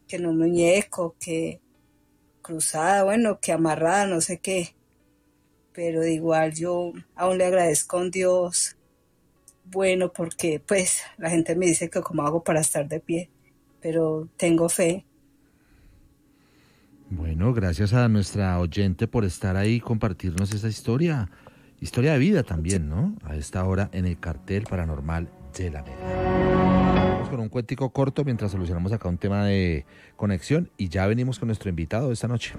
que en un muñeco, que cruzada, bueno, que amarrada, no sé qué. Pero de igual yo aún le agradezco a un Dios bueno porque pues la gente me dice que cómo hago para estar de pie, pero tengo fe. Bueno, gracias a nuestra oyente por estar ahí y compartirnos esa historia. Historia de vida también, ¿no? A esta hora en el cartel paranormal de la Mega. Vamos con un cuentico corto mientras solucionamos acá un tema de conexión y ya venimos con nuestro invitado de esta noche.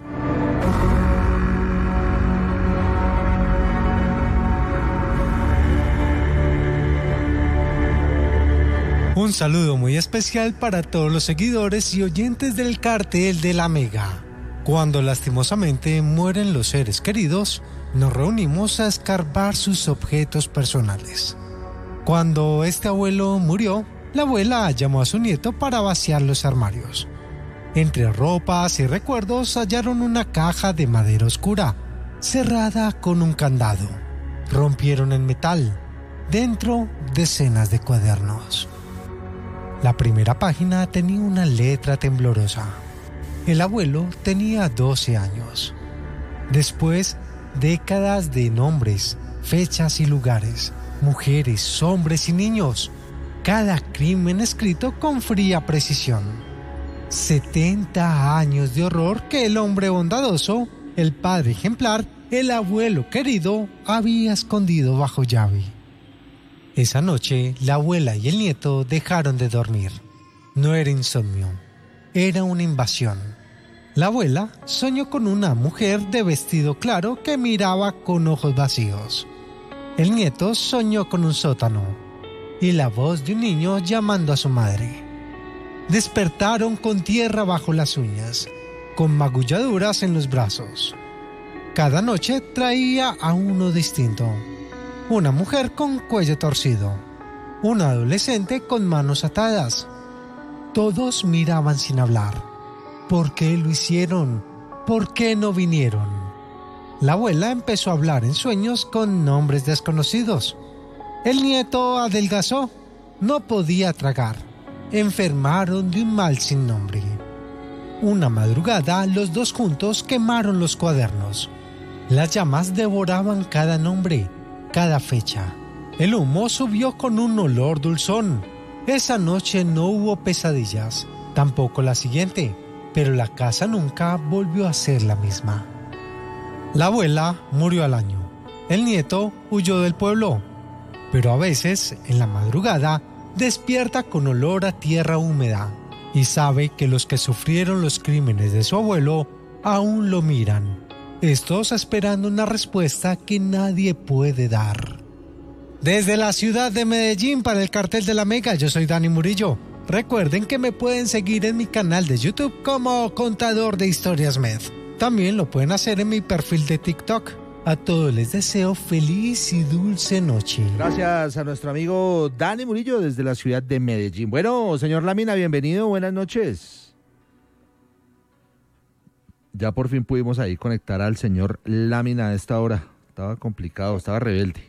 Un saludo muy especial para todos los seguidores y oyentes del cartel de la Mega. Cuando lastimosamente mueren los seres queridos, nos reunimos a escarbar sus objetos personales. Cuando este abuelo murió, la abuela llamó a su nieto para vaciar los armarios. Entre ropas y recuerdos hallaron una caja de madera oscura, cerrada con un candado. Rompieron el metal. Dentro, decenas de cuadernos. La primera página tenía una letra temblorosa. El abuelo tenía 12 años. Después, décadas de nombres, fechas y lugares, mujeres, hombres y niños. Cada crimen escrito con fría precisión. 70 años de horror que el hombre bondadoso, el padre ejemplar, el abuelo querido, había escondido bajo llave. Esa noche, la abuela y el nieto dejaron de dormir. No era insomnio, era una invasión. La abuela soñó con una mujer de vestido claro que miraba con ojos vacíos. El nieto soñó con un sótano y la voz de un niño llamando a su madre. Despertaron con tierra bajo las uñas, con magulladuras en los brazos. Cada noche traía a uno distinto. Una mujer con cuello torcido, un adolescente con manos atadas. Todos miraban sin hablar. ¿Por qué lo hicieron? ¿Por qué no vinieron? La abuela empezó a hablar en sueños con nombres desconocidos. El nieto adelgazó, no podía tragar. Enfermaron de un mal sin nombre. Una madrugada, los dos juntos quemaron los cuadernos. Las llamas devoraban cada nombre, cada fecha. El humo subió con un olor dulzón. Esa noche no hubo pesadillas, tampoco la siguiente, pero la casa nunca volvió a ser la misma. La abuela murió al año. El nieto huyó del pueblo, pero a veces, en la madrugada, despierta con olor a tierra húmeda y sabe que los que sufrieron los crímenes de su abuelo aún lo miran. Estos esperando una respuesta que nadie puede dar. Desde la ciudad de Medellín para el cartel de la Mega, yo soy Dani Murillo. Recuerden que me pueden seguir en mi canal de YouTube como Contador de Historias Med. También lo pueden hacer en mi perfil de TikTok. A todos les deseo feliz y dulce noche. Gracias a nuestro amigo Dani Murillo desde la ciudad de Medellín. Bueno, señor Lámina, bienvenido, buenas noches. Ya por fin pudimos ahí conectar al señor Lámina a esta hora. Estaba complicado, estaba rebelde.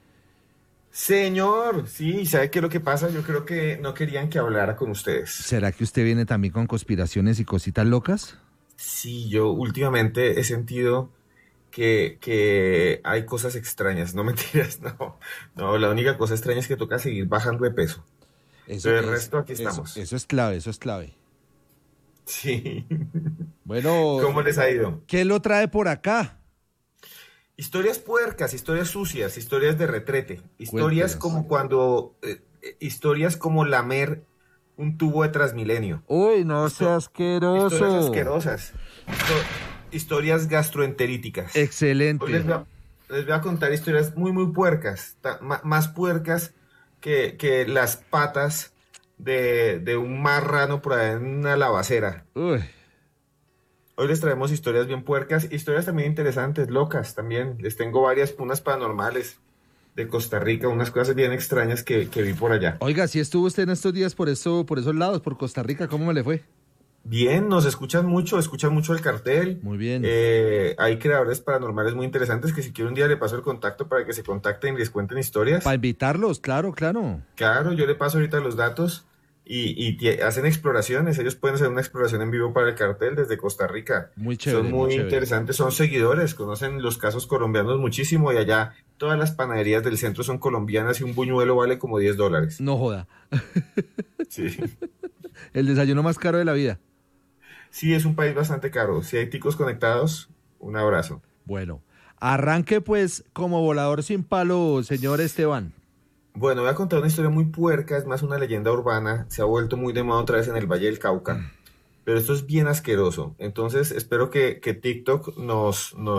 Señor, sí, ¿sabe qué es lo que pasa? Yo creo que no querían que hablara con ustedes. ¿Será que usted viene también con conspiraciones y cositas locas? Sí, yo últimamente he sentido que hay cosas extrañas, no mentiras, no, la única cosa extraña es que toca seguir bajando de peso. Pero el resto aquí estamos. Eso es clave, eso es clave. Sí. Bueno, ¿Cómo les ha ido? ¿qué lo trae por acá? Historias puercas, historias sucias, historias de retrete, historias Cuéntenos. como cuando, historias como lamer un tubo de Transmilenio. Uy, no sea Historias asqueroso. asquerosas. Historias gastroenteríticas. Hoy Excelente. les voy a contar historias muy, muy puercas. Más puercas que las patas de un marrano por ahí en una lavacera. Uy, Hoy les traemos historias bien puercas, historias también interesantes, locas también. Les tengo varias, unas paranormales de Costa Rica, unas cosas bien extrañas que vi por allá. oiga, si estuvo usted en estos días por esos lados, por Costa Rica, ¿cómo me le fue? Bien, nos escuchan mucho el cartel. Muy bien. Hay creadores paranormales muy interesantes que si quiero un día le paso el contacto para que se contacten y les cuenten historias. Para invitarlos, claro, claro. Claro, yo le paso ahorita los datos hacen exploraciones. Ellos pueden hacer una exploración en vivo para el cartel desde Costa Rica. Muy chévere. Son muy interesantes, son seguidores, conocen los casos colombianos muchísimo y allá todas las panaderías del centro son colombianas y un buñuelo vale como $10. No joda. Sí. El desayuno más caro de la vida. Sí, es un país bastante caro. Si hay ticos conectados, un abrazo. Bueno, arranque pues como volador sin palo, señor Esteban. Bueno, voy a contar una historia muy puerca, es más una leyenda urbana, se ha vuelto muy de moda otra vez en el Valle del Cauca, pero esto es bien asqueroso, entonces espero que TikTok no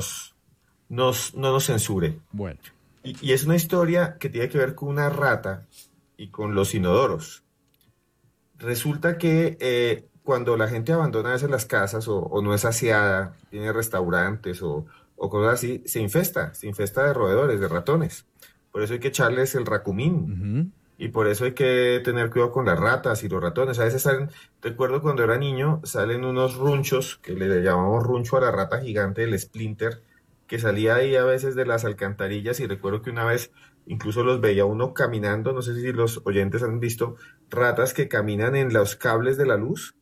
nos censure. Bueno. Y es una historia que tiene que ver con una rata y con los inodoros. Resulta que cuando la gente abandona a veces las casas o no es aseada, tiene restaurantes o cosas así, se infesta de roedores, de ratones. Por eso hay que echarles el racumín. Y por eso hay que tener cuidado con las ratas y los ratones. A veces salen, recuerdo cuando era niño, salen unos runchos, que le llamamos runcho a la rata gigante, el Splinter, que salía ahí a veces de las alcantarillas y recuerdo que una vez incluso los veía uno caminando, no sé si los oyentes han visto, ratas que caminan en los cables de la luz.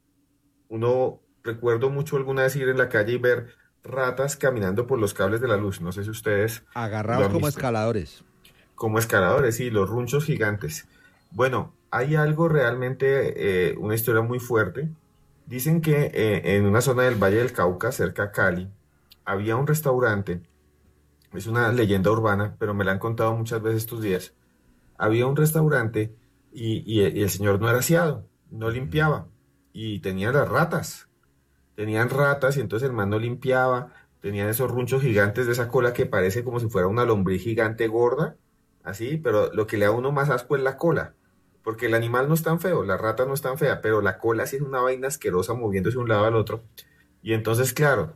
Recuerdo mucho alguna vez ir en la calle y ver ratas caminando por los cables de la luz. No sé si ustedes... Agarrados como escaladores. Como escaladores, sí, los runchos gigantes. Bueno, hay algo realmente, una historia muy fuerte. Dicen que en una zona del Valle del Cauca, cerca a Cali, había un restaurante, es una leyenda urbana, pero me la han contado muchas veces estos días. Había un restaurante y el señor no era aseado, no limpiaba, y tenía las ratas. Tenían ratas y entonces el man no limpiaba, tenían esos runchos gigantes de esa cola que parece como si fuera una lombriz gigante gorda, así, pero lo que le da a uno más asco es la cola, porque el animal no es tan feo, la rata no es tan fea, pero la cola sí es una vaina asquerosa moviéndose de un lado al otro. Y entonces, claro,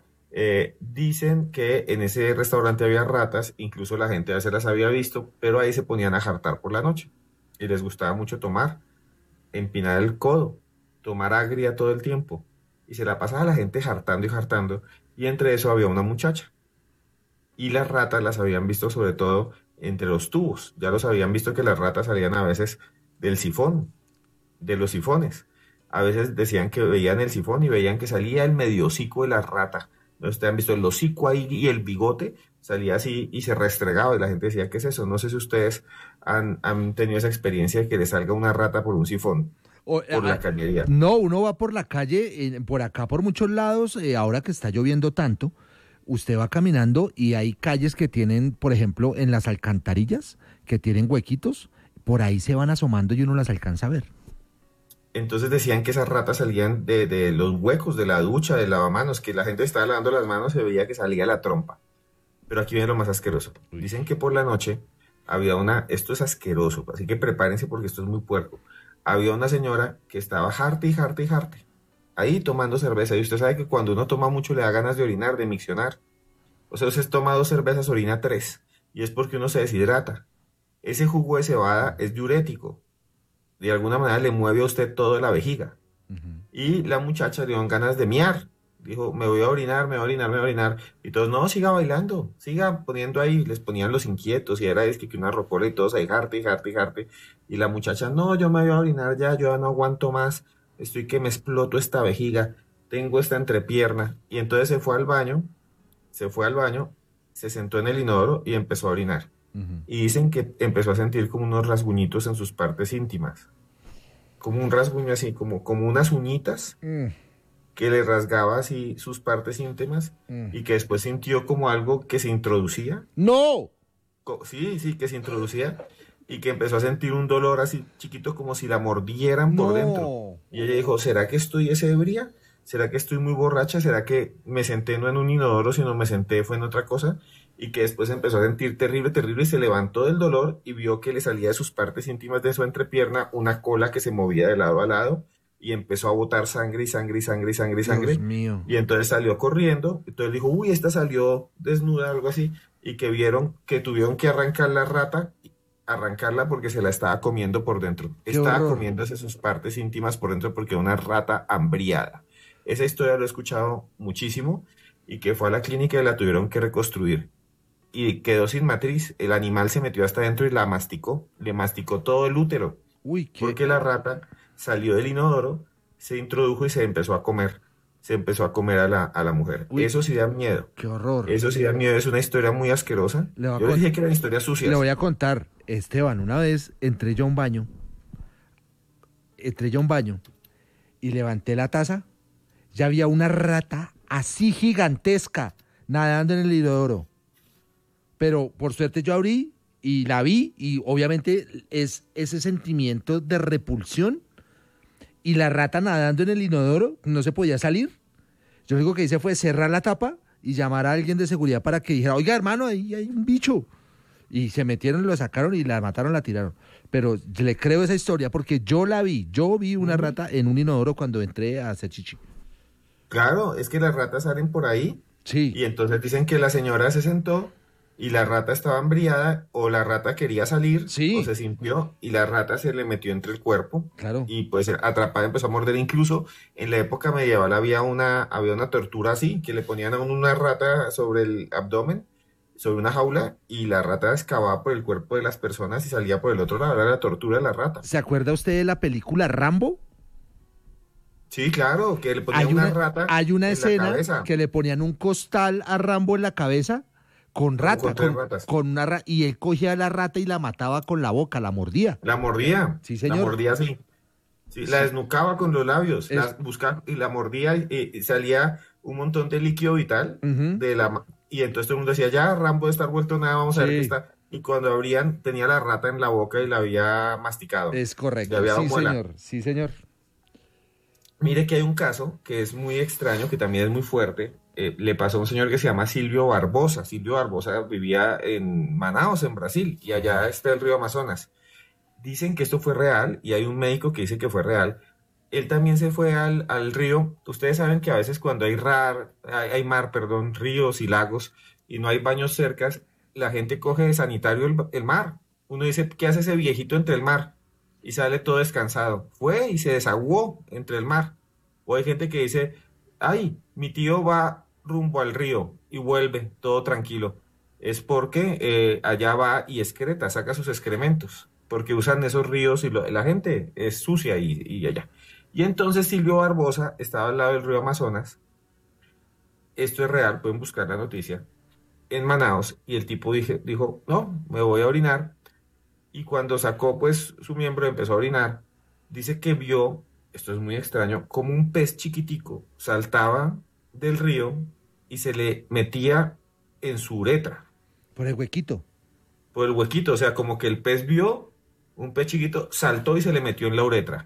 dicen que en ese restaurante había ratas, incluso la gente a veces las había visto, pero ahí se ponían a jartar por la noche, y les gustaba mucho tomar, empinar el codo, tomar agria todo el tiempo, y se la pasaba la gente jartando y jartando, y entre eso había una muchacha, y las ratas las habían visto sobre todo entre los tubos. Ya los habían visto que las ratas salían a veces del sifón, de los sifones. A veces decían que veían el sifón y veían que salía el medio hocico de la rata. ¿No? Ustedes han visto el hocico ahí y el bigote, salía así y se restregaba y la gente decía, ¿qué es eso? No sé si ustedes han tenido esa experiencia de que le salga una rata por un sifón. Por la cañería. No, uno va por la calle, por acá, por muchos lados, ahora que está lloviendo tanto, usted va caminando y hay calles que tienen, por ejemplo, en las alcantarillas, que tienen huequitos, por ahí se van asomando y uno las alcanza a ver. Entonces decían que esas ratas salían de los huecos de la ducha, del lavamanos, que la gente estaba lavando las manos, se veía que salía la trompa. Pero aquí viene lo más asqueroso. Dicen que por la noche había esto es asqueroso, así que prepárense porque esto es muy puerco. Había una señora que estaba jarte y jarte y jarte, ahí tomando cerveza, y usted sabe que cuando uno toma mucho le da ganas de orinar, de miccionar. O sea, usted toma 2 cervezas, orina 3, y es porque uno se deshidrata. Ese jugo de cebada es diurético, de alguna manera le mueve a usted todo la vejiga. Y la muchacha le dio ganas de miar, dijo, me voy a orinar, me voy a orinar, me voy a orinar, y todos, no, siga bailando, siga poniendo ahí, les ponían los inquietos, y era que una rocola y todos ahí, jarte y jarte y jarte, y la muchacha, no, yo me voy a orinar ya, yo ya no aguanto más, estoy que me exploto esta vejiga, tengo esta entrepierna, y entonces se fue al baño, se sentó en el inodoro y empezó a orinar. Y dicen que empezó a sentir como unos rasguñitos en sus partes íntimas, como un rasguño así, como unas uñitas que le rasgaba así sus partes íntimas y que después sintió como algo que se introducía. ¡No! Sí, que se introducía y que empezó a sentir un dolor así chiquito como si la mordieran por dentro. Y ella dijo, ¿será que estoy ebria? ¿Será que estoy muy borracha? ¿Será que me senté no en un inodoro, sino me senté fue en otra cosa? Y que después empezó a sentir terrible, terrible, y se levantó del dolor y vio que le salía de sus partes íntimas de su entrepierna una cola que se movía de lado a lado y empezó a botar sangre y sangre y sangre y sangre y sangre. Dios mío. Y entonces salió corriendo, entonces dijo, uy, esta salió desnuda, algo así, y que vieron que tuvieron que arrancar la rata, arrancarla porque se la estaba comiendo por dentro. Estaba comiéndose sus partes íntimas por dentro porque era una rata hambriada. Esa historia lo he escuchado muchísimo y que fue a la clínica y la tuvieron que reconstruir. Y quedó sin matriz, el animal se metió hasta adentro y la masticó, le masticó todo el útero. Uy, porque la rata salió del inodoro, se introdujo y se empezó a comer. Se empezó a comer a la mujer. Uy, Eso sí da miedo. qué horror. Eso sí da miedo. Es una historia muy asquerosa. Yo le dije que eran historias sucias. Le voy a contar, Esteban, una vez entré yo a un baño y levanté la taza, ya había una rata así gigantesca nadando en el inodoro. Pero por suerte yo abrí y la vi y obviamente es ese sentimiento de repulsión y la rata nadando en el inodoro no se podía salir. Yo lo único que hice fue cerrar la tapa y llamar a alguien de seguridad para que dijera, oiga hermano, ahí hay un bicho. Y se metieron, lo sacaron y la mataron, la tiraron. Pero le creo esa historia porque yo la vi. Yo vi una rata en un inodoro cuando entré a hacer chichi. Claro, es que las ratas salen por ahí. Sí. Y entonces dicen que la señora se sentó y la rata estaba embriagada o la rata quería salir Sí. o se sintió y la rata se le metió entre el cuerpo. Claro. Y pues atrapada empezó a morder. Incluso en la época medieval había una tortura así, que le ponían a uno una rata sobre el abdomen, sobre una jaula, y la rata excavaba por el cuerpo de las personas y salía por el otro lado. Era la tortura de la rata. ¿Se acuerda usted de la película Rambo? Sí, claro, que le ponían una rata hay una en la escena cabeza. que le ponían un costal a Rambo en la cabeza con rata, Con tres ratas. con una y él cogía a la rata y la mataba con la boca, la mordía. La mordía. Sí, señor. La mordía así. Sí, la desnucaba con los labios, Es- la buscaba y la mordía y salía un montón de líquido vital Ujú. y entonces todo el mundo decía, ya, Rambo de estar vuelto nada, vamos a ver Sí. qué está. Y cuando abrían, tenía la rata en la boca y la había masticado. Es correcto. Le había dado Sí, muela. señor. Sí, señor. Mire que hay un caso que es muy extraño, que también es muy fuerte. Le pasó a un señor que se llama Silvio Barbosa. Silvio Barbosa vivía en Manaus, en Brasil, y allá está el río Amazonas. Dicen que esto fue real, y hay un médico que dice que fue real. Él también se fue al río. Ustedes saben que a veces cuando hay mar, ríos y lagos, y no hay baños cercas, la gente coge de sanitario el mar. Uno dice, ¿qué hace ese viejito entre el mar? Y sale todo descansado. Fue y se desaguó entre el mar. O hay gente que dice, ay, mi tío va rumbo al río y vuelve todo tranquilo. Es porque allá va y excreta, saca sus excrementos, porque usan esos ríos y la gente es sucia y allá. Y entonces Silvio Barbosa estaba al lado del río Amazonas. Esto es real, pueden buscar la noticia. En Manaos, y el tipo dijo, no, me voy a orinar. Y cuando sacó pues su miembro empezó a orinar, dice que vio, esto es muy extraño, como un pez chiquitico saltaba del río y se le metía en su uretra, Por el huequito. por el huequito, o sea, como que el pez vio un pez chiquito, saltó y se le metió en la uretra.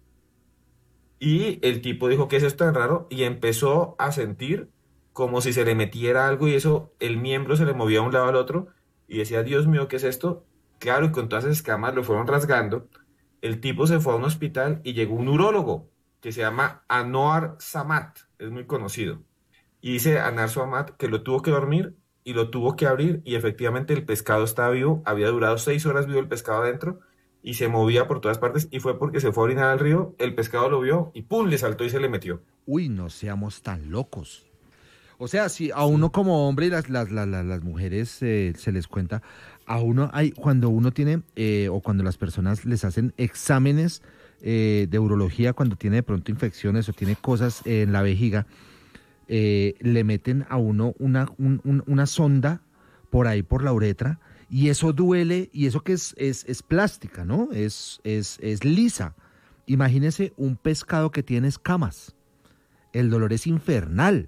Y el tipo dijo, ¿qué es esto tan raro? Y empezó a sentir como si se le metiera algo y eso, el miembro se le movía de un lado al otro y decía, Dios mío, ¿qué es esto? Claro, y con todas esas escamas lo fueron rasgando. El tipo se fue a un hospital y llegó un urólogo que se llama Anwar Samat, es muy conocido. Y dice Anwar Samat que lo tuvo que dormir y lo tuvo que abrir y efectivamente el pescado estaba vivo, había durado 6 horas vivo el pescado adentro y se movía por todas partes y fue porque se fue a orinar al río, el pescado lo vio y ¡pum! Le saltó y se le metió. Uy, no seamos tan locos. O sea, si a uno como hombre y las mujeres se les cuenta, a uno hay, cuando uno tiene, o cuando las personas les hacen exámenes de urología, cuando tiene de pronto infecciones o tiene cosas en la vejiga, le meten a uno una sonda por ahí por la uretra y eso duele y eso que es plástica, ¿no? Es lisa. Imagínese un pescado que tiene escamas. El dolor es infernal.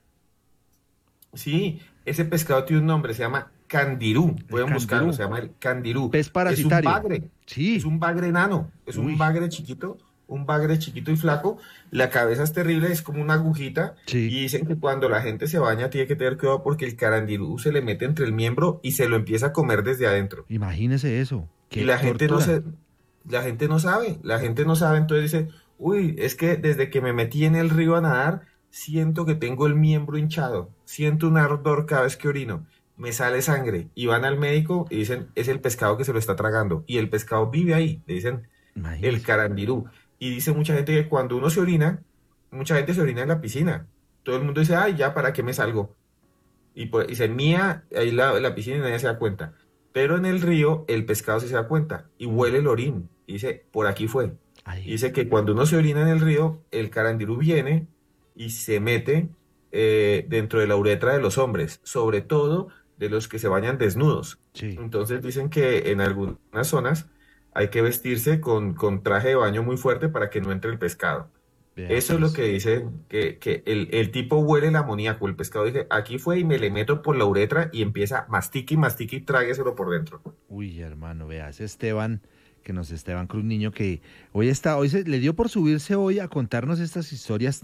Sí, ese pescado tiene un nombre, se llama candirú. Pueden candirú. buscarlo, se llama el candirú. Pez parasitario. Es un bagre. Sí. Es un bagre enano. Es Uy. un bagre chiquito y flaco. La cabeza es terrible, es como una agujita. Sí. Y dicen que cuando la gente se baña tiene que tener cuidado porque el candirú se le mete entre el miembro y se lo empieza a comer desde adentro. Imagínese eso. Qué Y la gente tortura. la gente no sabe, entonces dice, uy, es que desde que me metí en el río a nadar, siento que tengo el miembro hinchado, siento un ardor cada vez que orino, me sale sangre, y van al médico y dicen, es el pescado que se lo está tragando, y el pescado vive ahí, le dicen el Imagínese. carandirú, y dice mucha gente que cuando uno se orina, mucha gente se orina en la piscina, todo el mundo dice, ay, ya, ¿para qué me salgo? Y se mía ahí la piscina y nadie se da cuenta. Pero en el río el pescado sí se da cuenta y huele el orín. Y dice, por aquí fue. Ay, Dice que cuando uno se orina en el río, el carandirú viene y se mete dentro de la uretra de los hombres, sobre todo de los que se bañan desnudos. sí, Entonces dicen que en algunas zonas hay que vestirse con traje de baño muy fuerte para que no entre el pescado. vea Eso es lo pues. que dice, que el tipo huele el amoníaco. El pescado dice, aquí fue y me le meto por la uretra y empieza mastique y trágueselo por dentro. Uy, hermano, vea, ese Esteban, Esteban Cruz Niño, que hoy se le dio por subirse hoy a contarnos estas historias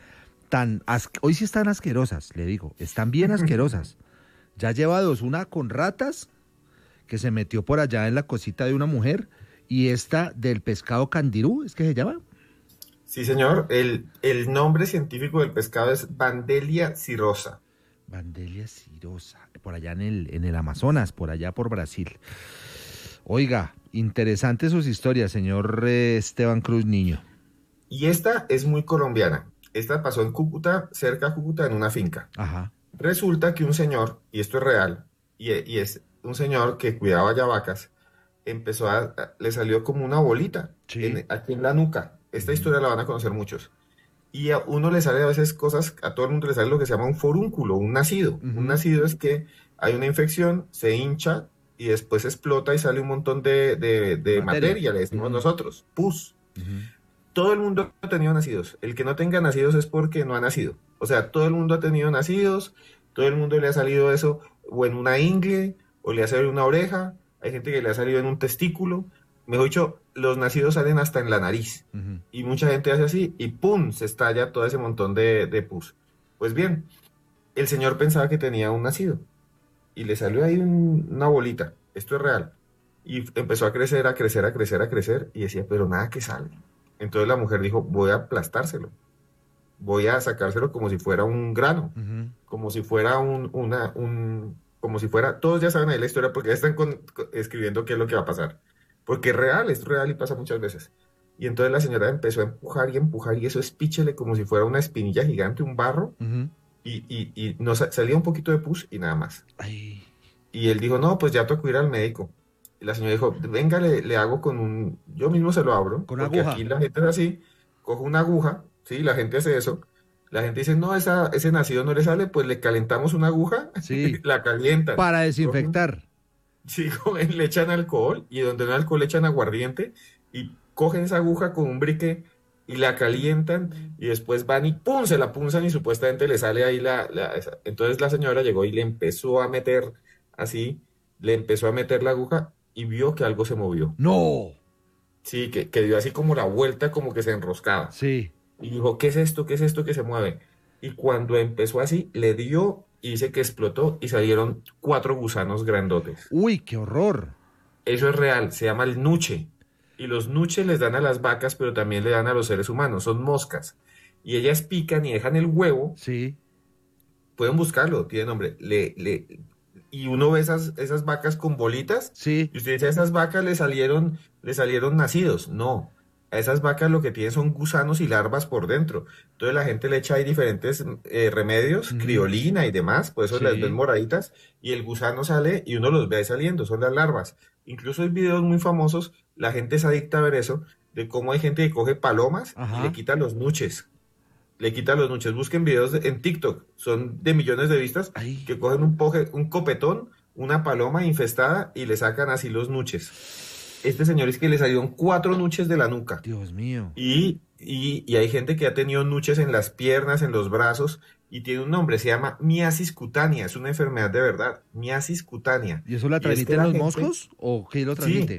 hoy sí están asquerosas, le digo, están bien asquerosas. Ya lleva dos, una con ratas, que se metió por allá en la cosita de una mujer, y esta del pescado candirú, ¿es que se llama? Sí, señor. El nombre científico del pescado es Bandelia cirosa. Bandelia cirosa, por allá en el Amazonas, por allá por Brasil. Oiga, interesantes sus historias, señor Esteban Cruz Niño. Y esta es muy colombiana. Esta pasó en Cúcuta, cerca de Cúcuta, en una finca. Ajá, Resulta que un señor, y esto es real, y es un señor que cuidaba ya vacas, le salió como una bolita sí. aquí en la nuca. Esta Ujú, historia la van a conocer muchos. Y a uno le sale a veces cosas, a todo el mundo le sale lo que se llama un forúnculo, un nacido. Un ujú, nacido es que hay una infección, se hincha y después explota y sale un montón de materia. materia, le decimos Ujú, nosotros, pus. ujú. Todo el mundo ha tenido nacidos. El que no tenga nacidos es porque no ha nacido. O sea, todo el mundo ha tenido nacidos, todo el mundo le ha salido eso o en una ingle o le ha salido en una oreja. Hay gente que le ha salido en un testículo. Mejor dicho, los nacidos salen hasta en la nariz. Ujú. Y mucha gente hace así y ¡pum! Se estalla todo ese montón de pus. Pues bien, el señor pensaba que tenía un nacido y le salió ahí una bolita. Esto es real. Y empezó a crecer, a crecer, a crecer, a crecer y decía, pero nada que sale. Entonces la mujer dijo, voy a aplastárselo, voy a sacárselo como si fuera un grano, Ujú. como si fuera como si fuera, todos ya saben ahí la historia porque ya están escribiendo qué es lo que va a pasar. Porque es real y pasa muchas veces. Y entonces la señora empezó a empujar y eso espíchele como si fuera una espinilla gigante, un barro, Ujú. y no salía un poquito de pus y nada más. Ay, Y él dijo, no, pues ya tengo que ir al médico. Y la señora dijo, venga, le hago yo mismo se lo abro, con porque aguja. aquí la gente es así, coge una aguja, ¿sí? La gente hace eso. La gente dice, no, ese nacido no le sale, pues le calentamos una aguja, Sí, la calientan. para Cogen, desinfectar. sí, le echan alcohol, y donde no hay alcohol le echan aguardiente, y cogen esa aguja con un briquet, y la calientan, y después van y ¡pum! Se la punzan, y supuestamente le sale ahí esa. Entonces la señora llegó y le empezó a meter así, le empezó a meter la aguja y vio que algo se movió. No. Sí, que dio así como la vuelta, como que se enroscaba. Sí. Y dijo, ¿qué es esto? ¿Qué es esto que se mueve? Y cuando empezó así, le dio y dice que explotó y salieron 4 gusanos grandotes. Uy, qué horror. Eso es real, se llama el nuche. Y los nuches les dan a las vacas, pero también le dan a los seres humanos, son moscas. Y ellas pican y dejan el huevo. Sí, Pueden buscarlo, tiene nombre. Y uno ve esas vacas con bolitas, sí. y usted dice, a esas vacas le salieron nacidos. No, a esas vacas lo que tienen son gusanos y larvas por dentro. Entonces la gente le echa ahí diferentes remedios, Ujú. criolina y demás, por eso las ven Sí. moraditas, y el gusano sale y uno los ve ahí saliendo, son las larvas. Incluso hay videos muy famosos, la gente es adicta a ver eso, de cómo hay gente que coge palomas y le Ajá. quita los nuches. Le quita los nuches. Busquen videos en TikTok, son de millones de vistas, Ay, que cogen un copetón, una paloma infestada y le sacan así los nuches. Este señor es que le salieron 4 nuches de la nuca. Dios mío. Y hay gente que ha tenido nuches en las piernas, en los brazos, y tiene un nombre, se llama miasis cutánea, es una enfermedad de verdad, miasis cutánea. ¿Y eso la Y es que transmiten la los gente, moscos o qué lo sí, transmite?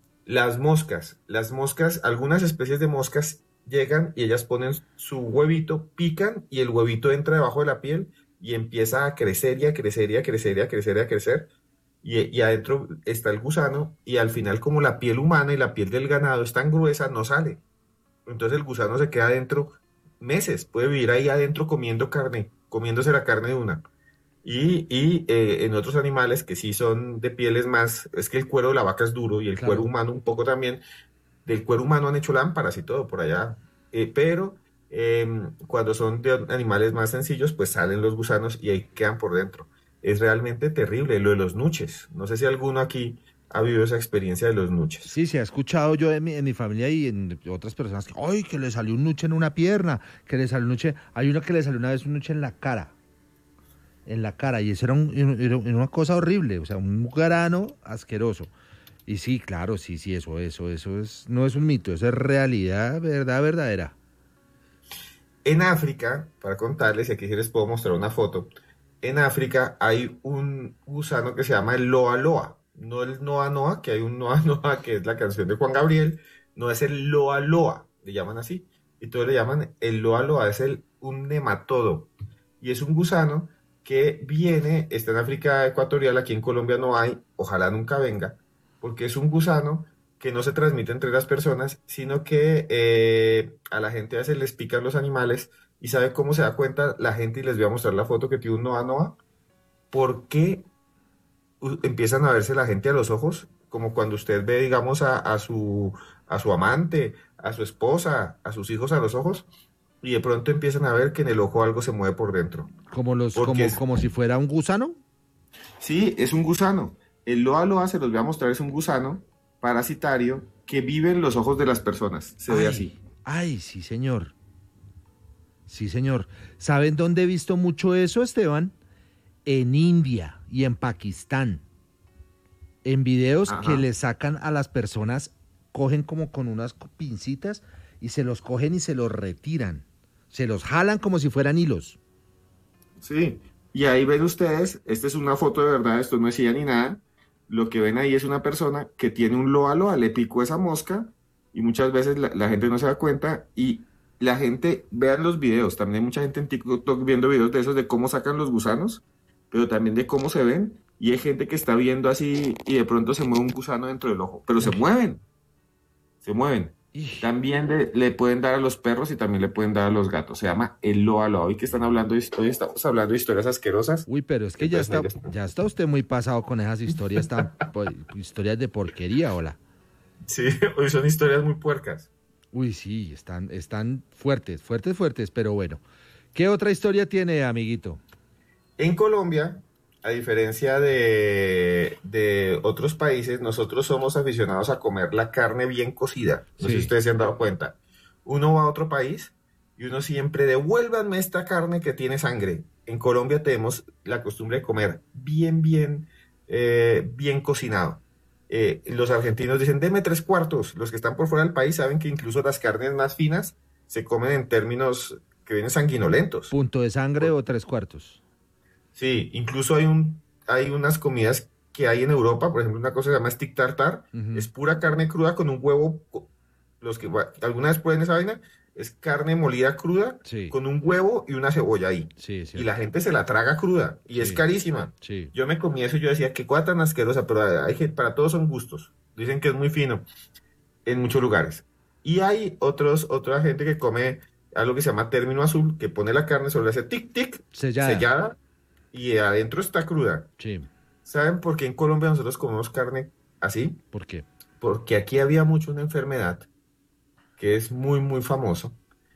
las moscas, algunas especies de moscas llegan y ellas ponen su huevito, pican y el huevito entra debajo de la piel y empieza a crecer y a crecer y a crecer y a crecer y a crecer. Y adentro está el gusano y al final como la piel humana y la piel del ganado es tan gruesa, no sale. Entonces el gusano se queda adentro meses, puede vivir ahí adentro comiendo carne, comiéndose la carne de una. Y en otros animales que sí son de pieles más, es que el cuero de la vaca es duro y el cuero Claro. humano un poco también, del cuero humano han hecho lámparas y todo por allá. Pero cuando son de animales más sencillos, pues salen los gusanos y ahí quedan por dentro. Es realmente terrible lo de los nuches. No sé si alguno aquí ha vivido esa experiencia de los nuches. Sí, se ha escuchado yo en mi familia y en otras personas que, ¡ay, que le salió un nuche en una pierna! Que le salió un nuche. Hay uno que le salió una vez un nuche en la cara. En la cara. Y eso era una cosa horrible. O sea, un grano asqueroso. Y sí, claro, sí, eso es, no es un mito, eso es realidad, verdad, verdadera. En África, para contarles, y aquí sí les puedo mostrar una foto, en África hay un gusano que se llama el Loa Loa. No el Noa Noa, que hay un Noa Noa, que es la canción de Juan Gabriel, no es el Loa Loa, le llaman así. Y todos le llaman el Loa Loa, es un nematodo. Y es un gusano que está en África ecuatorial, aquí en Colombia no hay, ojalá nunca venga, porque es un gusano que no se transmite entre las personas, sino que a la gente a veces les pican los animales. ¿Y sabe cómo se da cuenta la gente? Y les voy a mostrar la foto que tiene un Noa Noa. Porque empiezan a verse la gente a los ojos, como cuando usted ve, digamos, a su amante, a su esposa, a sus hijos a los ojos, y de pronto empiezan a ver que en el ojo algo se mueve por dentro. Como si fuera un gusano. Sí, es un gusano. El Loa Loa, se los voy a mostrar, es un gusano parasitario que vive en los ojos de las personas. Se ve así. Ay, sí, señor. Sí, señor. ¿Saben dónde he visto mucho eso, Esteban? En India y en Pakistán. En videos que le sacan a las personas, cogen como con unas pincitas y se los cogen y se los retiran. Se los jalan como si fueran hilos. Sí, y ahí ven ustedes, esta es una foto de verdad, esto no es IA ni nada. Lo que ven ahí es una persona que tiene un Loa Loa, le picó esa mosca y muchas veces la gente no se da cuenta y la gente, vean los videos, también hay mucha gente en TikTok viendo videos de esos de cómo sacan los gusanos, pero también de cómo se ven y hay gente que está viendo así y de pronto se mueve un gusano dentro del ojo, pero se mueven. También le pueden dar a los perros y también le pueden dar a los gatos. Se llama el Loa Loa. Hoy estamos hablando de historias asquerosas. Uy, pero es que ya está usted muy pasado con esas historias historias de porquería, hola. Sí, hoy son historias muy puercas. Uy, sí, están fuertes, pero bueno. ¿Qué otra historia tiene, amiguito? En Colombia, a diferencia de otros países, nosotros somos aficionados a comer la carne bien cocida. No sé si ustedes se han dado cuenta. Uno va a otro país y uno siempre, devuélvanme esta carne que tiene sangre. En Colombia tenemos la costumbre de comer bien cocinado. Los argentinos dicen, deme 3/4. Los que están por fuera del país saben que incluso las carnes más finas se comen en términos que vienen sanguinolentos. ¿Punto de sangre o 3/4? Sí, incluso hay unas comidas que hay en Europa, por ejemplo, una cosa que se llama stick tartar, es pura carne cruda con un huevo. Los que alguna vez prueben esa vaina, es carne molida cruda con un huevo y una cebolla ahí. Sí, y la gente se la traga cruda y es carísima. Sí. Yo me comí eso y yo decía, qué cosa tan asquerosa, pero para todos son gustos. Dicen que es muy fino en muchos lugares. Y hay otra gente que come algo que se llama término azul, que pone la carne sobre ese tic sellada y adentro está cruda. Sí. ¿Saben por qué en Colombia nosotros comemos carne así? ¿Por qué? Porque aquí había mucho una enfermedad que es muy famosa,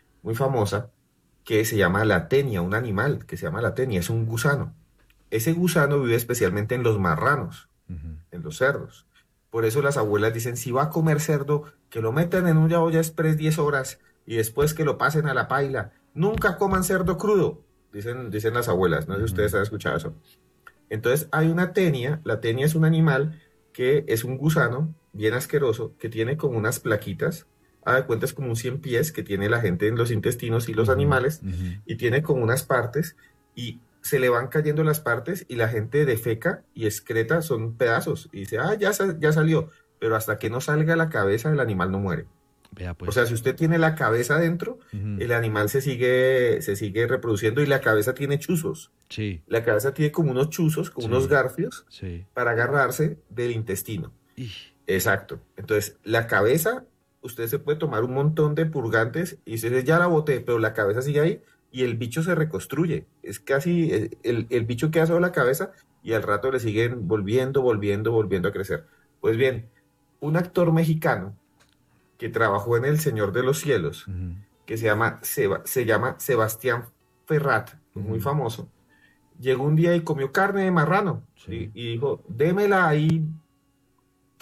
que se llama la tenia, un animal que se llama la tenia, es un gusano. Ese gusano vive especialmente en los marranos, en los cerdos. Por eso las abuelas dicen, si va a comer cerdo, que lo metan en una olla express 10 horas y después que lo pasen a la paila. Nunca coman cerdo crudo, dicen las abuelas, no sé si ustedes han escuchado eso. Entonces hay una tenia, la tenia es un animal que es un gusano bien asqueroso, que tiene como unas plaquitas, haga de cuenta es como un 100 pies que tiene la gente en los intestinos y los animales, y tiene como unas partes, y se le van cayendo las partes, y la gente defeca y excreta, son pedazos, y dice, ya salió, pero hasta que no salga la cabeza, el animal no muere. Vea pues. O sea, si usted tiene la cabeza dentro, el animal se sigue reproduciendo y la cabeza tiene chuzos. Sí. La cabeza tiene como unos chuzos, como unos garfios, para agarrarse del intestino. Exacto. Entonces, la cabeza, usted se puede tomar un montón de purgantes y dice, ya la boté, pero la cabeza sigue ahí y el bicho se reconstruye. Es casi el bicho queda sobre la cabeza y al rato le siguen volviendo a crecer. Pues bien, un actor mexicano que trabajó en El Señor de los Cielos, que se llama Sebastián Ferrat, muy famoso, llegó un día y comió carne de marrano y dijo, démela ahí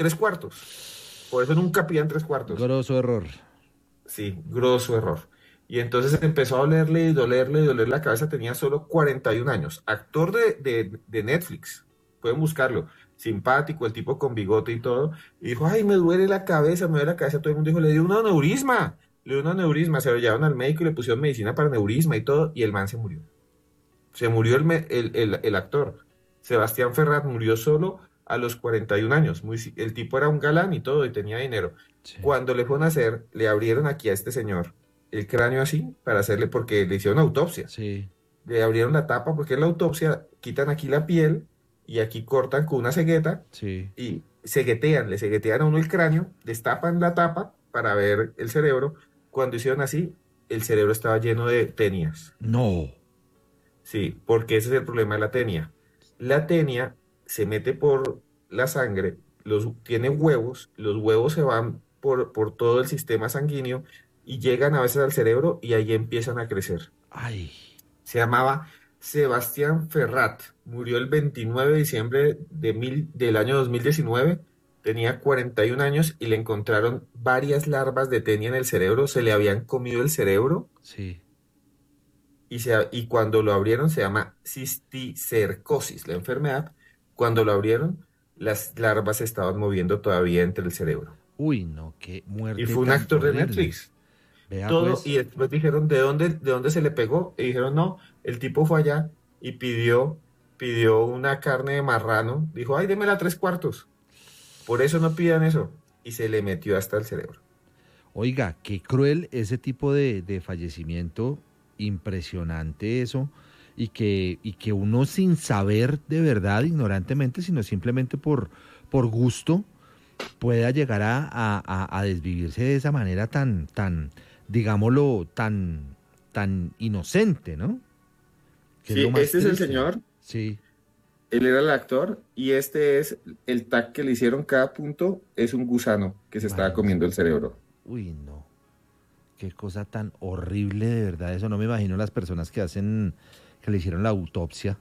3/4. Por eso nunca pidan 3/4. Grosso error. Sí, grosso error. Y entonces empezó a dolerle y doler la cabeza. Tenía solo 41 años. Actor de Netflix. Pueden buscarlo. Simpático, el tipo con bigote y todo. Y dijo, ay, me duele la cabeza, me duele la cabeza. Todo el mundo dijo, le dio un aneurisma. Le dio un aneurisma. Se lo llevaron al médico y le pusieron medicina para aneurisma y todo. Y el man se murió. Se murió el actor. Sebastián Ferrat murió solo a los 41 años. El tipo era un galán y todo, y tenía dinero. Sí. Cuando le fueron a hacer, le abrieron aquí a este señor el cráneo así, para hacerle, porque le hicieron autopsia. Sí. Le abrieron la tapa, porque en la autopsia quitan aquí la piel, y aquí cortan con una cegueta, sí, y le ceguetean a uno el cráneo, destapan la tapa para ver el cerebro. Cuando hicieron así, el cerebro estaba lleno de tenias. No. Sí, porque ese es el problema de la tenia. La tenia se mete por la sangre, tiene huevos, los huevos se van por todo el sistema sanguíneo y llegan a veces al cerebro y ahí empiezan a crecer. Ay. Se llamaba Sebastián Ferrat, murió el 29 de diciembre del año 2019, tenía 41 años y le encontraron varias larvas de tenia en el cerebro, se le habían comido el cerebro. Sí. Y cuando lo abrieron se llama cisticercosis, la enfermedad. Cuando lo abrieron, las larvas se estaban moviendo todavía entre el cerebro. Uy, no, qué muerte. Y fue un actor de Netflix. Vea, todo, pues. Y después dijeron, ¿de dónde se le pegó? Y dijeron, no, el tipo fue allá y pidió una carne de marrano. Dijo, ay, démela 3/4. Por eso no pidan eso. Y se le metió hasta el cerebro. Oiga, qué cruel ese tipo de fallecimiento. Impresionante eso. Y que uno sin saber de verdad, ignorantemente, sino simplemente por gusto, pueda llegar a desvivirse de esa manera tan, digámoslo, tan inocente, ¿no? Sí, este es el señor. Sí. Él era el actor y este es el tag que le hicieron. Cada punto es un gusano que se estaba comiendo el cerebro. Uy, no. Qué cosa tan horrible, de verdad. Eso no me imagino las personas que le hicieron la autopsia.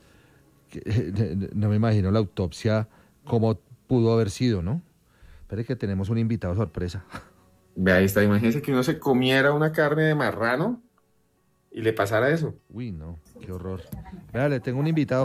No me imagino la autopsia cómo pudo haber sido, ¿no? Espere que tenemos un invitado sorpresa. Ve, ahí está. Imagínense que uno se comiera una carne de marrano y le pasara eso. Uy, no, qué horror. Vea, le tengo un invitado.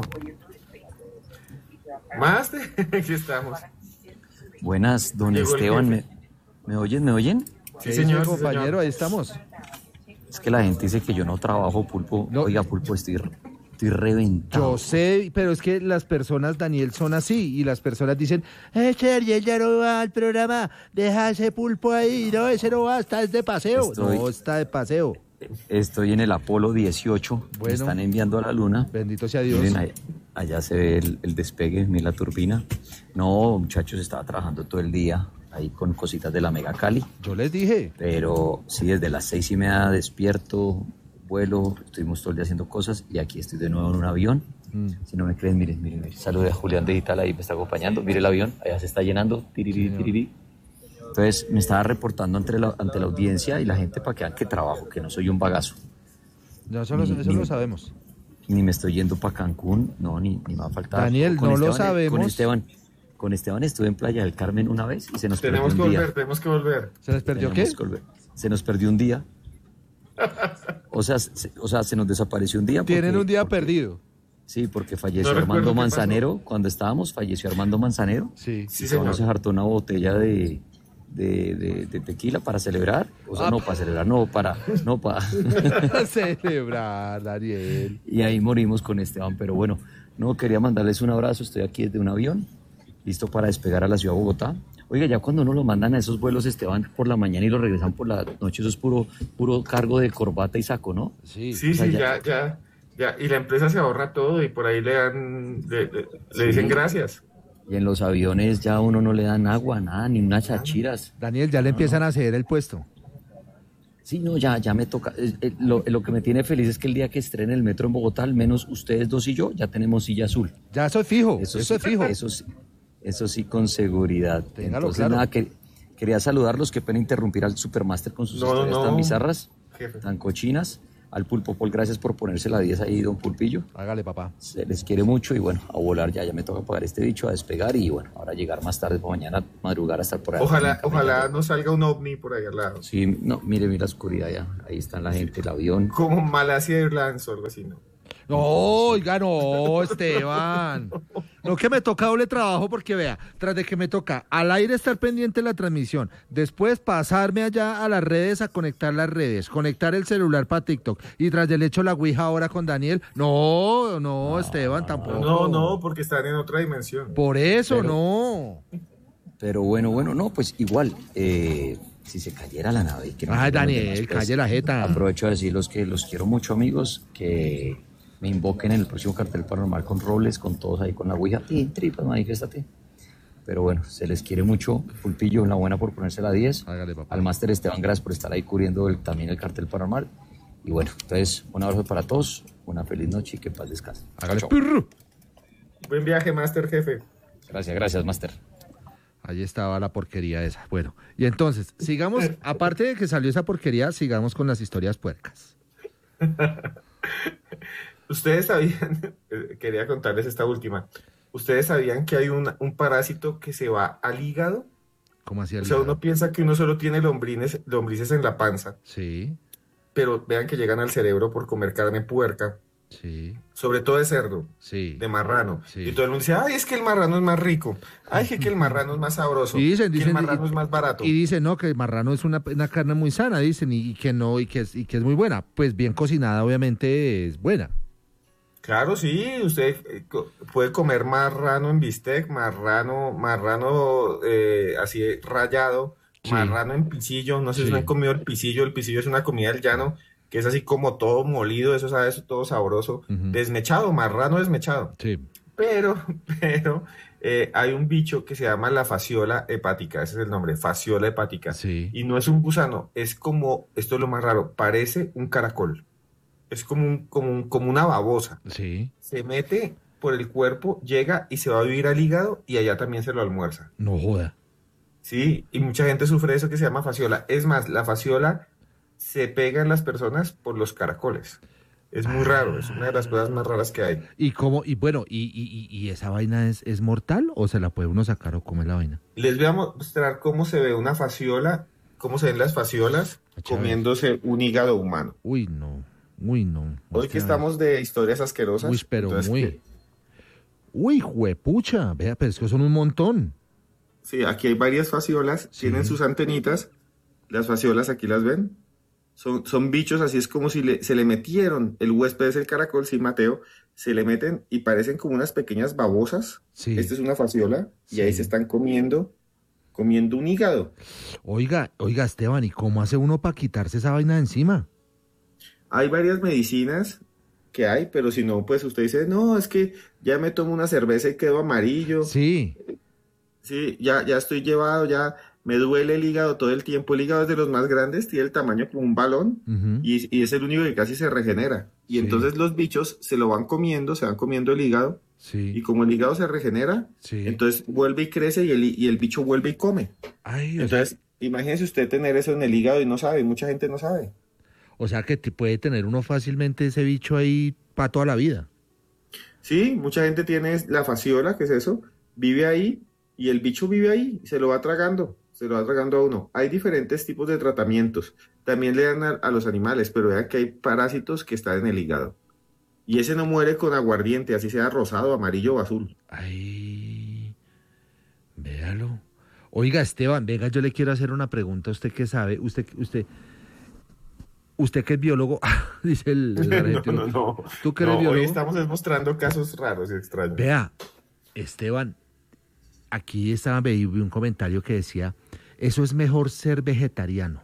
Más aquí estamos. Buenas, don Esteban. ¿Me oyen? Sí, señor, compañero, señor. Ahí estamos. Es que la gente dice que yo no trabajo, Pulpo. No. Oiga, Pulpo, estoy reventado. Yo sé, pero es que las personas, Daniel, son así. Y las personas dicen, Sergio, ya no va al programa, deja ese Pulpo ahí. No, ese no va, está de paseo. No, está de paseo. Estoy en el Apolo 18, bueno, me están enviando a la luna. Bendito sea Dios. Miren, allá se ve el despegue, miren la turbina. No, muchachos, estaba trabajando todo el día ahí con cositas de la Mega Cali. Yo les dije. Pero sí, desde las 6:30 despierto, vuelo, estuvimos todo el día haciendo cosas y aquí estoy de nuevo en un avión. Si no me creen, miren. Salude a Julián Digital, ahí me está acompañando. Mire el avión, allá se está llenando. Tiriri. Entonces me estaba reportando ante la audiencia y la gente para que vean que trabajo, que no soy un bagazo. No, eso lo sabemos. Ni me estoy yendo para Cancún, no, ni me va a faltar. Daniel, no lo sabemos. Con Esteban estuve en Playa del Carmen una vez y se nos perdió un día. Tenemos que volver. ¿Se les perdió qué? Se nos perdió un día. O sea, se nos desapareció un día. Tienen un día perdido. Sí, porque falleció Armando Manzanero. Cuando estábamos, falleció Armando Manzanero. Sí, señor. Se hartó una botella de tequila para celebrar. O sea, no para celebrar, no para celebrar, Daniel. Y ahí morimos con Esteban. Pero bueno, no quería mandarles un abrazo. Estoy aquí desde un avión, listo para despegar a la ciudad de Bogotá. Oiga, ya cuando uno lo mandan a esos vuelos, Esteban, por la mañana y lo regresan por la noche, eso es puro cargo de corbata y saco, ¿no? Sí, ya. Y la empresa se ahorra todo y por ahí le dicen gracias. Y en los aviones ya uno no le dan agua, nada, ni unas chachiras. Daniel, ya le empiezan a ceder el puesto. Sí, no, ya me toca. Lo que me tiene feliz es que el día que estrene el metro en Bogotá, al menos ustedes dos y yo, ya tenemos silla azul. Ya eso es fijo, eso es fijo. Eso sí, con seguridad. Téngalo Entonces, claro. Nada, quería saludarlos, qué pena interrumpir al Supermaster con sus historias tan bizarras, tan cochinas. al Pulpo Paul, gracias por ponerse la 10 ahí, don Pulpillo. Hágale, papá. Se les quiere mucho y bueno, a volar ya me toca pagar este bicho, a despegar y bueno, ahora llegar más tarde para mañana, madrugar a estar por ahí. Ojalá no salga un ovni por ahí al lado. Sí, no, mire la oscuridad ya, ahí está la gente, el avión. Como Malasia Airlines o algo así, ¿no? No, oiga, no, Esteban. No, que me toca doble trabajo porque vea, tras de que me toca al aire estar pendiente de la transmisión, después pasarme allá a las redes a conectar las redes, conectar el celular para TikTok y tras del hecho la Ouija ahora con Daniel. No, Esteban, tampoco. No, porque están en otra dimensión. Por eso, no. Pero bueno, no, pues igual, si se cayera la nave. Que Ay, Daniel, calle la jeta. Aprovecho a decirles que los quiero mucho, amigos, que me invoquen en el próximo cartel paranormal con Robles, con todos ahí con la Ouija. Tripas, manifiéstate. Pero bueno, se les quiere mucho. Pulpillo, una buena por ponerse la 10. Hágale, papá. Al máster Esteban, gracias por estar ahí cubriendo también el cartel paranormal. Y bueno, entonces, un abrazo para todos, una feliz noche y que paz descanse. Hágale, Chao. pirru. Buen viaje, Master Jefe. Gracias, máster. Ahí estaba la porquería esa. Bueno, y entonces, sigamos, aparte de que salió esa porquería, sigamos con las historias puercas. Ustedes sabían, quería contarles esta última. ¿Ustedes sabían que hay un parásito que se va al hígado? ¿Cómo hacía el O sea, hígado? uno piensa que uno solo tiene lombrices en la panza, Sí, pero vean que llegan al cerebro por comer carne puerca, sí, sobre todo de cerdo, sí. de marrano. Sí. Y todo el mundo dice, ay, es que el marrano es más rico, ay, que el marrano es más sabroso, Y dicen, que el marrano es más barato. Y dicen, no, que el marrano es una carne muy sana, dicen, y que no, y que es muy buena. Pues bien cocinada, obviamente, es buena. Claro, sí, usted puede comer marrano en bistec, marrano así rallado, Sí. marrano en pisillo, no sé Sí. si no han comido el pisillo es una comida del llano, que es así como todo molido, eso sabe, eso todo sabroso, Ujú. desmechado, marrano desmechado. Sí. Pero hay un bicho que se llama la fasciola hepática, ese es el nombre, fasciola hepática, Sí. y no es un gusano, es como, esto es lo más raro, parece un caracol. Es como una babosa. Sí. Se mete por el cuerpo, llega y se va a vivir al hígado y allá también se lo almuerza. No joda. Sí, y mucha gente sufre de eso que se llama fasciola. Es más, la fasciola se pega en las personas por los caracoles. Es muy raro, es una de las cosas más raras que hay. ¿Y cómo? Y bueno, ¿y esa vaina es mortal o se la puede uno sacar o comer la vaina? Les voy a mostrar cómo se ve una fasciola, cómo se ven las fasciolas comiéndose un hígado humano. Uy, no. Uy, no. Hoy que estamos de historias asquerosas. Uy, pero entonces, muy. Uy, juepucha. Vea, pero es que son un montón. Sí, aquí hay varias fasciolas, Sí. tienen sus antenitas. Las fasciolas aquí las ven. Son bichos, así es como si se le metieron, el huésped es el caracol, sí, Mateo, se le meten y parecen como unas pequeñas babosas. Sí. Esta es una fasciola y Sí. ahí se están comiendo un hígado. Oiga, Esteban, ¿y cómo hace uno para quitarse esa vaina de encima? Hay varias medicinas que hay, pero si no, pues usted dice, no, es que ya me tomo una cerveza y quedo amarillo. Sí. Sí, ya estoy llevado, ya me duele el hígado todo el tiempo. El hígado es de los más grandes, tiene el tamaño como un balón Ujú. y es el único que casi se regenera. Y Sí. entonces los bichos se lo van comiendo, se van comiendo el hígado y Sí. como el hígado se regenera, Sí. entonces vuelve y crece y el bicho vuelve y come. Ay, Entonces, imagínese usted tener eso en el hígado y no sabe, mucha gente no sabe. o sea que puede tener uno fácilmente ese bicho ahí para toda la vida. Sí, mucha gente tiene la fasciola, que es eso, vive ahí y el bicho vive ahí, se lo va tragando a uno. Hay diferentes tipos de tratamientos, también le dan a los animales, pero vean que hay parásitos que están en el hígado. Y ese no muere con aguardiente, así sea rosado, amarillo o azul. Ay, véalo. Oiga, Esteban, venga, yo le quiero hacer una pregunta. ¿Usted qué sabe? Usted que es biólogo, dice el argentino. No. ¿Tú que eres No, biólogo? hoy estamos mostrando casos raros y extraños. Vea, Esteban, aquí vi un comentario que decía, eso es mejor ser vegetariano.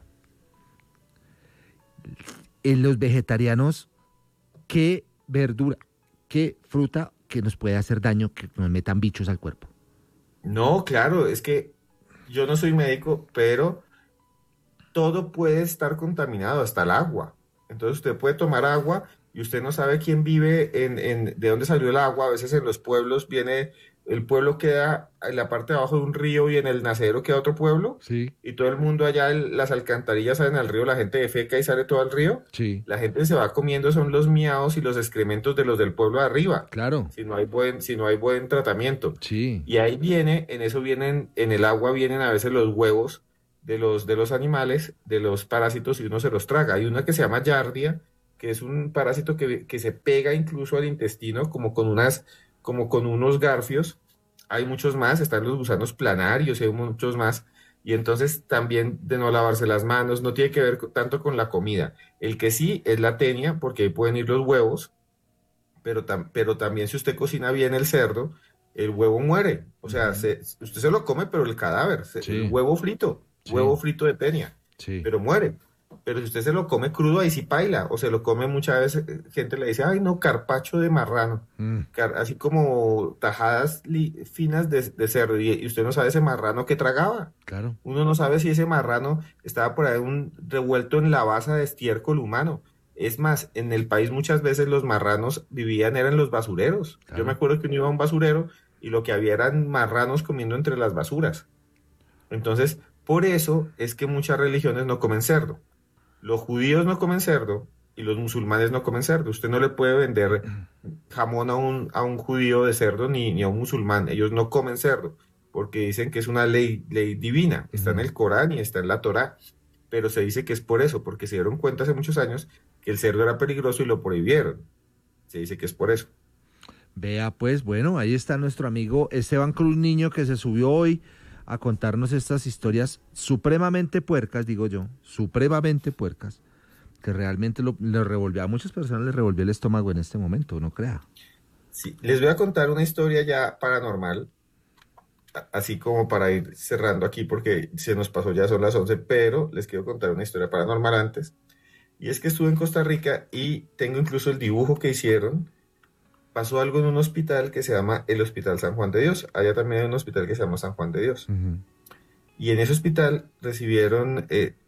En los vegetarianos, ¿qué verdura, qué fruta que nos puede hacer daño, que nos metan bichos al cuerpo? No, claro, es que yo no soy médico, pero todo puede estar contaminado, hasta el agua. Entonces usted puede tomar agua y usted no sabe quién vive de dónde salió el agua. A veces en los pueblos viene el pueblo queda en la parte de abajo de un río y en el nacedero queda otro pueblo, Sí, y todo el mundo allá, las alcantarillas salen al río, la gente defeca y sale todo al río, sí, la gente se va comiendo son los miados y los excrementos de los del pueblo de arriba, claro, si no hay buen tratamiento. sí. Y ahí viene, en eso vienen, en el agua vienen a veces los huevos de los animales, de los parásitos, y uno se los traga. Hay una que se llama Yardia, que es un parásito que se pega incluso al intestino, como con unos garfios. Hay muchos más, están los gusanos planarios, y hay muchos más. Y entonces también de no lavarse las manos, no tiene que ver tanto con la comida. El que sí es la tenia, porque ahí pueden ir los huevos, pero también si usted cocina bien el cerdo, el huevo muere. O sea, Ujú. usted se lo come, pero el cadáver, el Sí, huevo sí, frito de tenia, sí. pero muere. Pero si usted se lo come crudo, ahí sí paila. O se lo come muchas veces, gente le dice, ay no, carpacho de marrano. Mm, Así como tajadas finas de cerdo. Y usted no sabe ese marrano que tragaba. claro. Uno no sabe si ese marrano estaba por ahí revuelto en la base de estiércol humano. Es más, en el país muchas veces los marranos eran los basureros. Yo me Claro. acuerdo que uno iba a un basurero y lo que había eran marranos comiendo entre las basuras. Entonces, por eso es que muchas religiones no comen cerdo. Los judíos no comen cerdo y los musulmanes no comen cerdo. Usted no le puede vender jamón a un judío de cerdo ni a un musulmán. Ellos no comen cerdo porque dicen que es una ley divina. Está en Ujú. el Corán y está en la Torá. Pero se dice que es por eso, porque se dieron cuenta hace muchos años que el cerdo era peligroso y lo prohibieron. Se dice que es por eso. Vea, pues, bueno, ahí está nuestro amigo Esteban Cruz Niño que se subió hoy a contarnos estas historias supremamente puercas, digo yo, supremamente puercas, que realmente le revolvió a muchas personas, le revolvió el estómago en este momento, no crea. Sí, les voy a contar una historia ya paranormal, así como para ir cerrando aquí, porque se nos pasó, ya son las 11, pero les quiero contar una historia paranormal antes. Y es que estuve en Costa Rica y tengo incluso el dibujo que hicieron. Pasó algo en un hospital que se llama el Hospital San Juan de Dios. Allá también hay un hospital que se llama San Juan de Dios. Ujú. Y en ese hospital recibieron,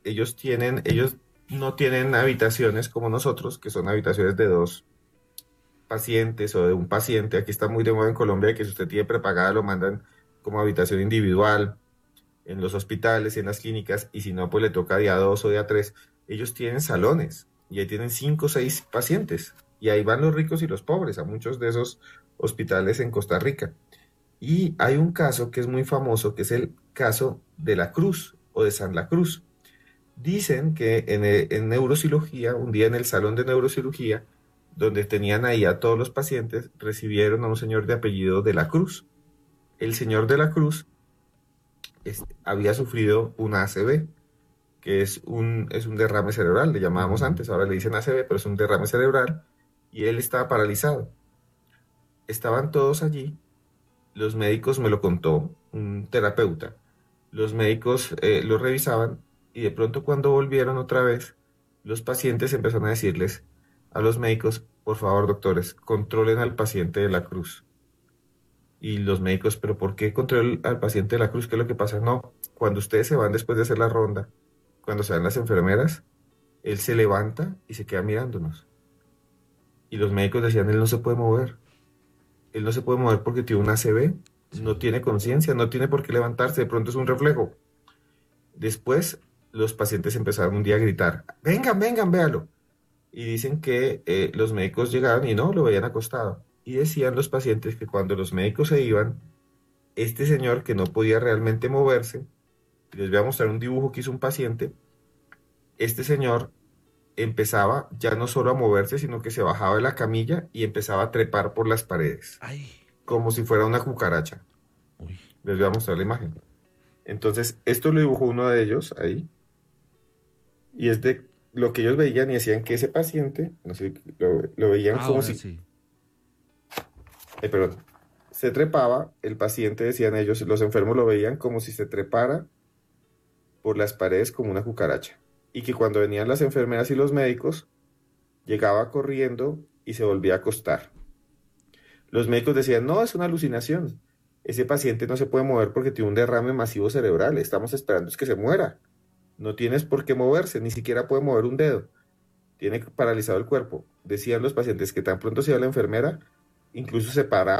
ellos no tienen habitaciones como nosotros, que son habitaciones de dos pacientes o de un paciente. Aquí está muy de moda en Colombia que si usted tiene prepagada lo mandan como habitación individual en los hospitales y en las clínicas, y si no, pues le toca día 2 o día 3. Ellos tienen salones y ahí tienen 5 o 6 pacientes. Y ahí van los ricos y los pobres a muchos de esos hospitales en Costa Rica. Y hay un caso que es muy famoso, que es el caso de la Cruz o de San La Cruz. Dicen que en neurocirugía, un día en el salón de neurocirugía, donde tenían ahí a todos los pacientes, recibieron a un señor de apellido de la Cruz. El señor de la Cruz había sufrido una ACV, que es un derrame cerebral, le llamábamos Ujú. antes, ahora le dicen ACV, pero es un derrame cerebral, y él estaba paralizado. Estaban todos allí, los médicos, me lo contó un terapeuta, los médicos lo revisaban y de pronto cuando volvieron otra vez, los pacientes empezaron a decirles a los médicos, por favor doctores, controlen al paciente de la cruz. Y los médicos, pero ¿por qué controlar al paciente de la cruz? ¿Qué es lo que pasa? No, cuando ustedes se van después de hacer la ronda, cuando se van las enfermeras, él se levanta y se queda mirándonos. Y los médicos decían, él no se puede mover. Él no se puede mover porque tiene una ACV, no Sí. tiene conciencia, no tiene por qué levantarse, de pronto es un reflejo. Después, los pacientes empezaron un día a gritar, vengan, vengan, véalo. Y dicen que los médicos llegaron y no, lo veían acostado. Y decían los pacientes que cuando los médicos se iban, este señor que no podía realmente moverse, les voy a mostrar un dibujo que hizo un paciente, este señor empezaba ya no solo a moverse, sino que se bajaba de la camilla y empezaba a trepar por las paredes, Ay, como si fuera una cucaracha. uy, Les voy a mostrar la imagen. Entonces, esto lo dibujó uno de ellos ahí, y es de lo que ellos veían y decían que ese paciente, no sé, lo veían como ahora si, sí. perdón, se trepaba, el paciente, decían ellos, los enfermos lo veían como si se trepara por las paredes como una cucaracha. Y que cuando venían las enfermeras y los médicos, llegaba corriendo y se volvía a acostar. Los médicos decían, no, es una alucinación. Ese paciente no se puede mover porque tiene un derrame masivo cerebral. Estamos esperando es que se muera. No tienes por qué moverse, ni siquiera puede mover un dedo. Tiene paralizado el cuerpo. Decían los pacientes que tan pronto se iba la enfermera, incluso se paraba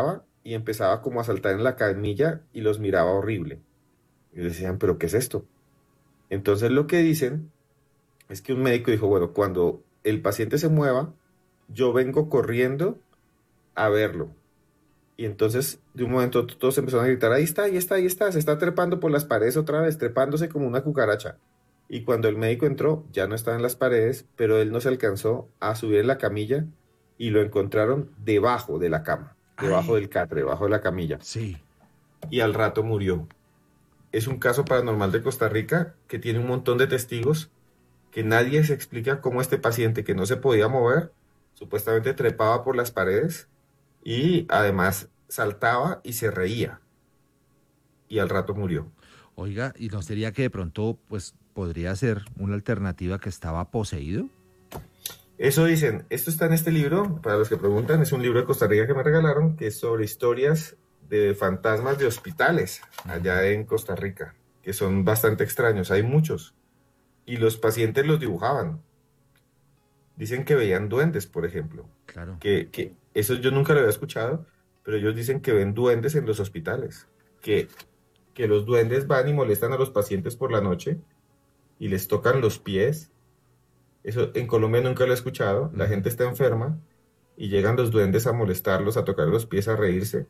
y empezaba como a saltar en la camilla y los miraba horrible. Y decían, ¿pero qué es esto? Entonces lo que dicen es que un médico dijo, bueno, cuando el paciente se mueva, yo vengo corriendo a verlo. Y entonces, de un momento, todos empezaron a gritar, ahí está, se está trepando por las paredes otra vez, trepándose como una cucaracha. Y cuando el médico entró, ya no estaba en las paredes, pero él no se alcanzó a subir en la camilla y lo encontraron debajo de la cama, debajo del catre, debajo de la camilla. Sí. Y al rato murió. Es un caso paranormal de Costa Rica que tiene un montón de testigos que nadie se explica cómo este paciente que no se podía mover, supuestamente trepaba por las paredes y además saltaba y se reía. Y al rato murió. Oiga, ¿y no sería que de pronto pues podría ser una alternativa que estaba poseído? Eso dicen. Esto está en este libro, para los que preguntan, es un libro de Costa Rica que me regalaron, que es sobre historias de fantasmas de hospitales allá en Costa Rica, que son bastante extraños, hay muchos. Y los pacientes los dibujaban. Dicen que veían duendes, por ejemplo. Claro. Que eso yo nunca lo había escuchado, pero ellos dicen que ven duendes en los hospitales. Que los duendes van y molestan a los pacientes por la noche y les tocan los pies. Eso en Colombia nunca lo he escuchado. La gente está enferma y llegan los duendes a molestarlos, a tocar los pies, a reírse.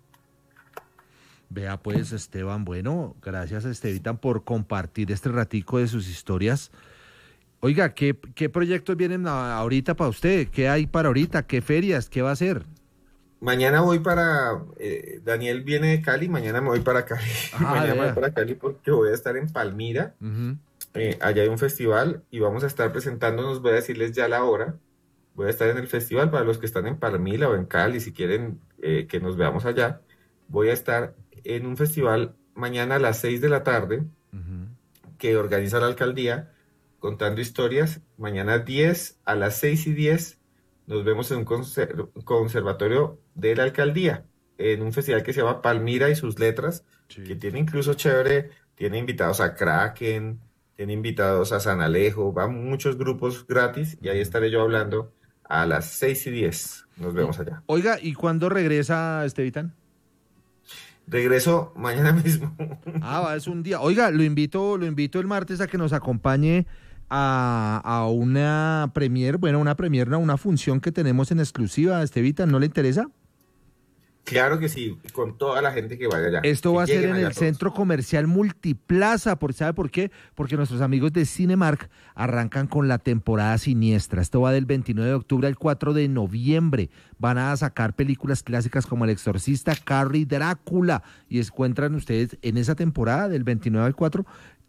Vea pues, Esteban, bueno, gracias Estevitan por compartir este ratico de sus historias. Oiga, ¿qué proyectos vienen ahorita para usted? ¿Qué hay para ahorita? ¿Qué ferias? ¿Qué va a hacer? Mañana voy para... Daniel viene de Cali, mañana me voy para Cali. Mañana me voy para Cali porque voy a estar en Palmira. Allá hay un festival y vamos a estar presentándonos, voy a decirles ya la hora. Voy a estar en el festival para los que están en Palmira o en Cali, si quieren que nos veamos allá. Voy a estar en un festival mañana a las 6 de la tarde que organiza la alcaldía, contando historias. Mañana 10 a las 6:10 nos vemos en un conservatorio de la alcaldía, en un festival que se llama Palmira y sus letras, que tiene incluso chévere, tiene invitados a Kraken, tiene invitados a San Alejo, van muchos grupos gratis y ahí estaré yo hablando a las 6:10. Nos vemos allá. Oiga, ¿y cuándo regresa Estevitan? Regreso mañana mismo. Es un día. Oiga, lo invito el martes a que nos acompañe a una una función que tenemos en exclusiva, Estevitan, ¿no le interesa? Claro que sí, con toda la gente que vaya allá. Esto va a ser en el Centro Comercial Multiplaza, ¿sabe por qué? Porque nuestros amigos de Cinemark arrancan con la temporada siniestra. Esto va del 29 de octubre al 4 de noviembre. Van a sacar películas clásicas como El Exorcista, Carrie, Drácula, y encuentran ustedes en esa temporada del 29 al 4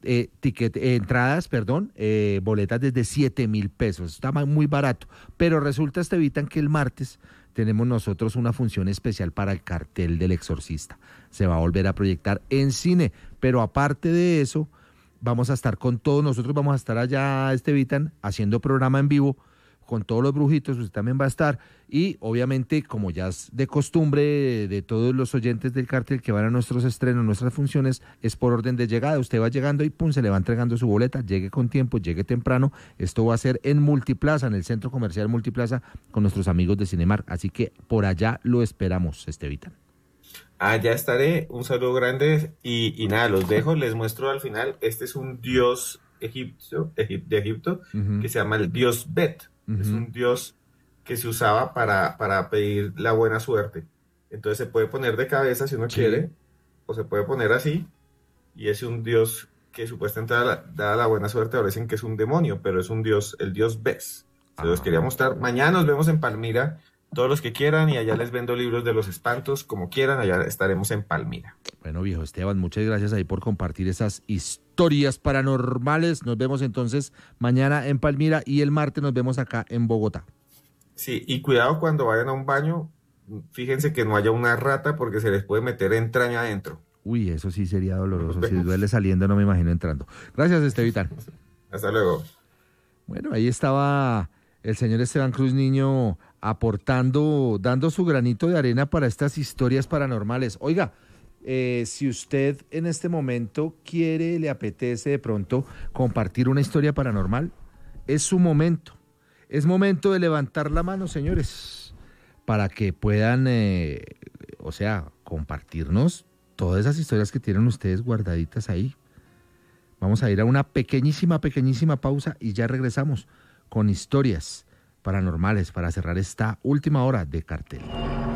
boletas desde 7,000 pesos. Está muy barato, pero resulta, Estevitan, que el martes tenemos nosotros una función especial para el cartel del Exorcista. Se va a volver a proyectar en cine, pero aparte de eso, vamos a estar con todos nosotros, vamos a estar allá, Estevitan, haciendo programa en vivo con todos los brujitos, usted también va a estar, y obviamente, como ya es de costumbre de todos los oyentes del cartel que van a nuestros estrenos, nuestras funciones, es por orden de llegada. Usted va llegando y pum, se le va entregando su boleta, llegue con tiempo, llegue temprano. Esto va a ser en Multiplaza, en el Centro Comercial Multiplaza, con nuestros amigos de Cinemark, así que por allá lo esperamos, Estevitan. Allá estaré, un saludo grande, y nada, los dejo, les muestro al final. Este es un dios de Egipto, que se llama el dios Bet. Es un dios que se usaba para pedir la buena suerte. Entonces se puede poner de cabeza si uno quiere, o se puede poner así, y es un dios que supuestamente da la buena suerte. Ahora dicen que es un demonio, pero es un dios, el dios Bes. Se los quería mostrar. Mañana nos vemos en Palmira, todos los que quieran, y allá les vendo libros de los espantos, como quieran, allá estaremos en Palmira. Bueno, viejo Esteban, muchas gracias ahí por compartir esas historias paranormales. Nos vemos entonces mañana en Palmira y el martes nos vemos acá en Bogotá. Sí, y cuidado cuando vayan a un baño, fíjense que no haya una rata porque se les puede meter entraña adentro. Uy, eso sí sería doloroso. Si duele saliendo, no me imagino entrando. Gracias, Estevitan. Hasta luego. Bueno, ahí estaba el señor Esteban Cruz Niño aportando, dando su granito de arena para estas historias paranormales. Oiga, si usted en este momento quiere, le apetece de pronto compartir una historia paranormal, es su momento. Es momento de levantar la mano, señores, para que puedan o sea, compartirnos todas esas historias que tienen ustedes guardaditas ahí. Vamos a ir a una pequeñísima pausa y ya regresamos con historias paranormales para cerrar esta última hora de Cartel.